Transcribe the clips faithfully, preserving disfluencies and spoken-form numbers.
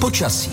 Počasí.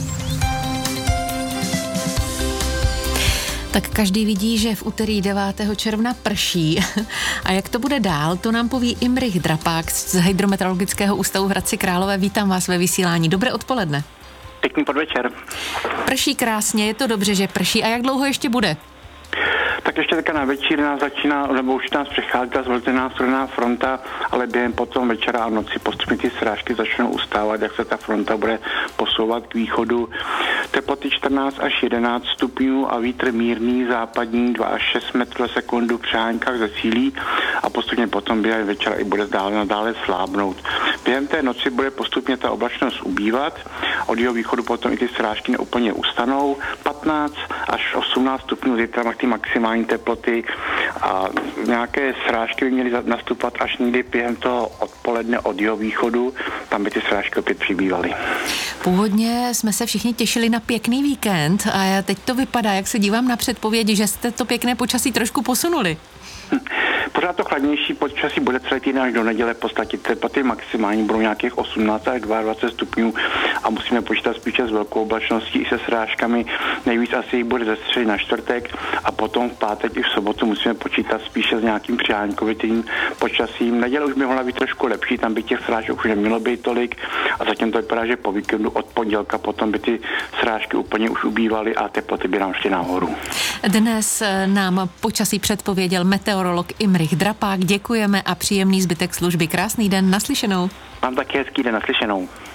Tak každý vidí, že v úterý devátého června prší. A jak to bude dál, to nám poví Imrich Drapák z Hydrometeorologického ústavu v Hradci Králové. Vítám vás ve vysílání. Dobré odpoledne. Pěkný podvečer. Prší krásně, je to dobře, že prší. A jak dlouho ještě bude? Tak ještě taká na večír nás začíná, nebo už nás přechází ta zvlněná studená fronta, ale během potom večera a noci postupně ty srážky začnou ustávat, jak se ta fronta bude posouvat k východu. Teploty čtrnáct až jedenáct stupňů a vítr mírný, západní dva až šest metrů za sekundu při háňkách zesílí a postupně potom během večera i bude dále nadále slábnout. Během té noci bude postupně ta oblačnost ubývat, od jeho východu potom i ty srážky neúplně ustanou, patnáct až osmnáct stupňů zítra má ty maximální teploty a nějaké srážky by měly nastupovat až někdy během toho odpoledne od jeho východu, tam by ty srážky opět přibývaly. Původně jsme se všichni těšili na pěkný víkend a teď to vypadá, jak se dívám na předpovědi, že jste to pěkné počasí trošku posunuli. Hm. Pořád to chladnější počasí bude celý týden až do neděle, v podstatě teploty maximální budou nějakých osmnáct až dvacet dva stupňů a musíme počítat spíše s velkou oblačností i se srážkami. Nejvíc asi bude ze středy na čtvrtek a potom v pátek i v sobotu musíme počítat spíše s nějakým přiháňkovitým počasím. Neděle už by mohla být trošku lepší, tam by těch srážek už nemělo být tolik a zatím to vypadá, že po víkendu od pondělka potom by ty srážky úplně už ubývaly a teploty by nám šly nahoru. Dnes nám počasí předpověděl meteorolog Imrich Drapák. Děkujeme a příjemný zbytek služby. Krásný den, naslyšenou. Mám taky hezký den, naslyšenou.